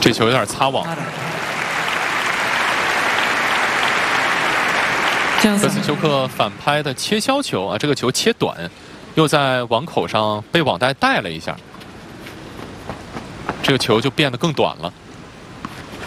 这球有点擦网。科斯丘克反拍的切削球啊，这个球切短，又在网口上被网带带了一下，这个球就变得更短了。